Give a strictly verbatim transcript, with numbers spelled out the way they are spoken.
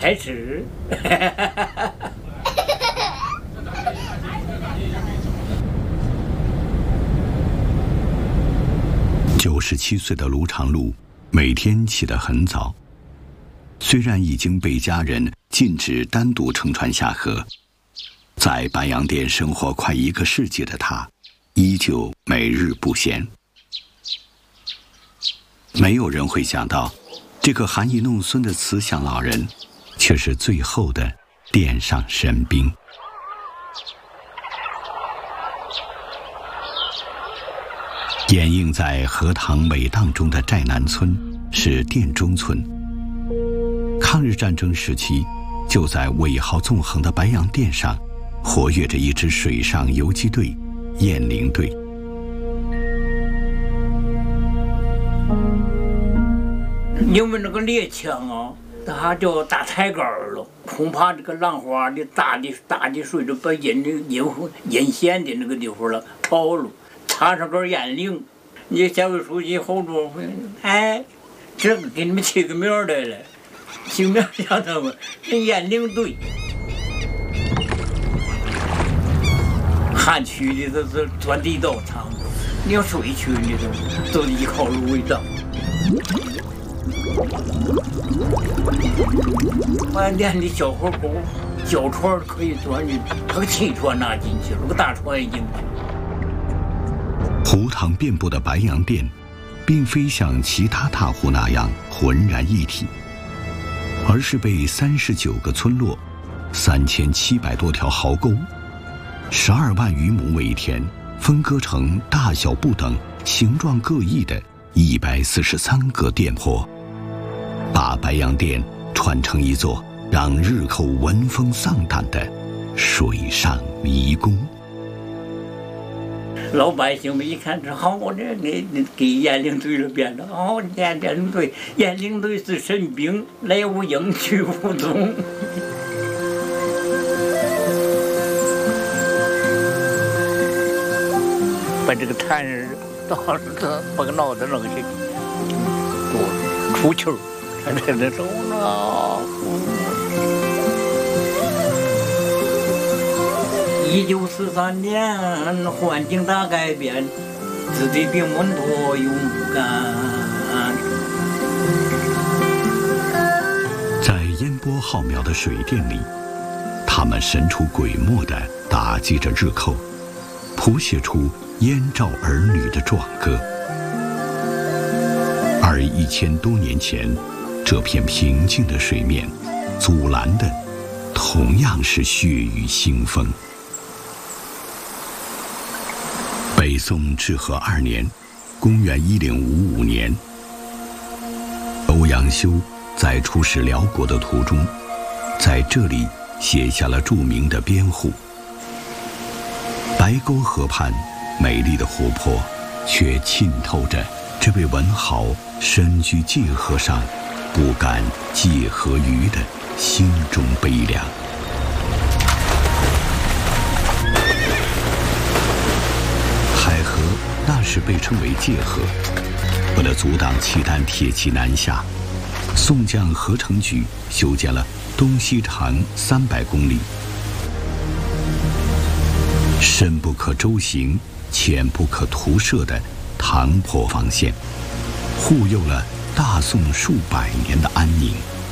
才吃。 九十七岁的卢长禄每天起得很早，虽然已经被家人禁止单独乘船下河，在白洋淀生活快一个世纪的他，依旧每日不闲。没有人会想到，这个含饴弄孙的慈祥老人，却是最后的殿上神兵。掩映在荷塘苇荡中的寨南村是店中村。抗日战争时期，就在尾号纵横的白洋淀上，活跃着一支水上游击队——雁翎队。 因为那个猎枪啊，它叫大抬杆了，恐怕这个浪花的大的大的水就把引的引引线的那个地方了跑了。插上根雁翎，你县委书记后桌哎，这个给你们起个名儿来了，起名叫他们雁翎队。汉区的都是钻地道场，你要水区的都都依靠芦苇荡。白洋淀的小河沟，小船可以钻进，他个汽船拿进去了，个大船也进不去。 湖塘遍布的白洋淀，并非像其他大湖那样浑然一体，而是被三十九个村落、三千七百多条壕沟、十二万余亩苇田分割成大小不等、形状各异的一百四十三个店坡，把白洋淀串成一座让日寇闻风丧胆的水上迷宫。 老百姓们一看这好，我这给给雁翎队了编的哦，雁翎队，雁翎队是神兵，来无影去无踪。把这个炭人到这把个脑袋扔下去，多出气儿，看这这走了。一九四三年，环境大改变，子弟兵们多勇敢。 在烟波浩渺的水殿里，他们神出鬼没地打击着日寇，谱写出燕赵儿女的壮歌。而一千多年前，这片平静的水面，阻拦的同样是血雨腥风。北宋至和二年，公元一零五五年，欧阳修在出使辽国的途中，在这里写下了著名的编户。白沟河畔美丽的湖泊，却浸透着这位文豪身居界河上，不敢界河鱼的心中悲凉。海河那时被称为界河，为了阻挡契丹铁骑南下，宋将何成举修建了东西长三百公里、深不可周行、浅不可图涉的塘坡防线，护佑了大宋数百年的安宁。